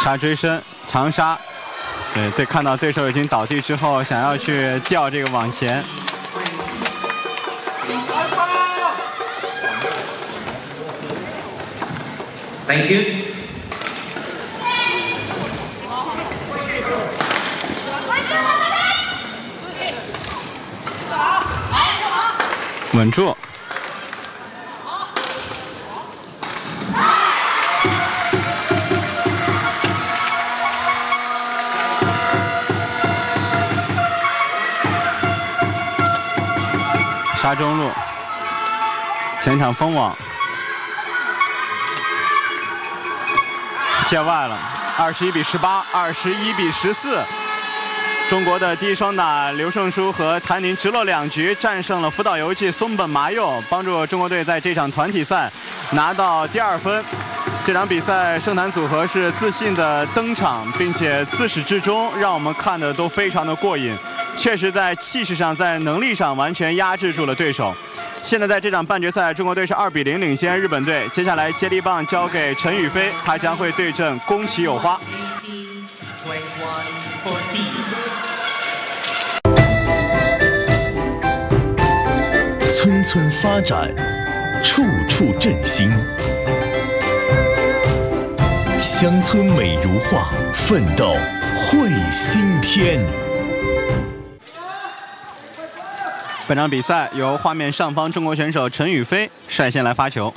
杀追身长杀，对，看到对手已经倒地之后，想要去吊这个往前。 Thank you。 稳住。杀中路，前场封网，界外了，21比18 ，21比14。中国的第一双打刘胜书和谭宁直落2局战胜了福岛由纪松本麻佑，帮助中国队在这场团体赛拿到第2分。这场比赛胜坛组合是自信的登场，并且自始至终让我们看的都非常的过瘾，确实在气势上、在能力上完全压制住了对手。现在在这场半决赛，中国队是2比0领先日本队。接下来接力棒交给陈雨菲，他将会对阵宫崎有花。 村村发展，处处振兴。乡村美如画，奋斗绘新天。 本场比赛由画面上方中国选手陈雨菲率先来发球。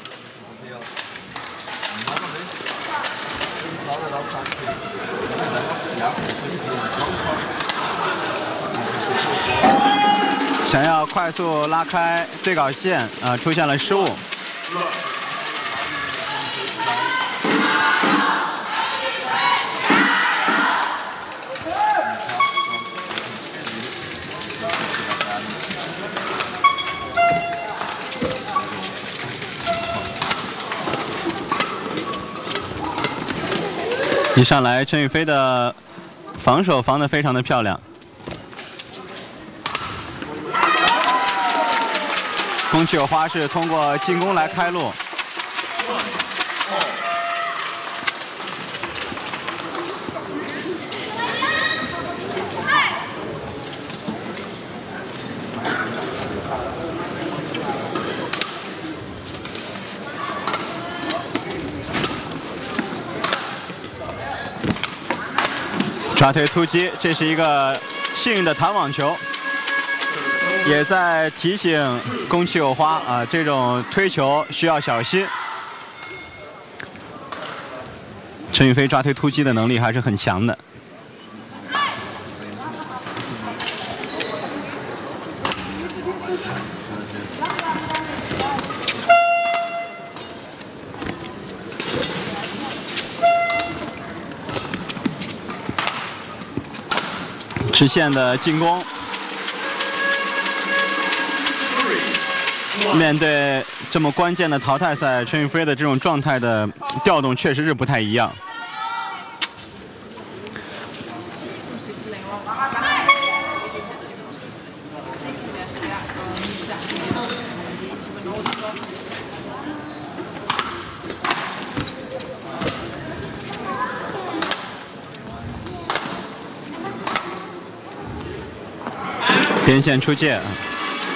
想要快速拉开对角线，出现了失误。一上来，陈雨菲的防守防得非常的漂亮。宫崎有花是通过进攻来开路。抓推突击，这是一个幸运的弹网球。也在提醒宫崎有花这种推球需要小心。陈雨菲抓推突击的能力还是很强的。直线的进攻。面对这么关键的淘汰赛，陈雨菲的这种状态的调动确实是不太一样。边线出界。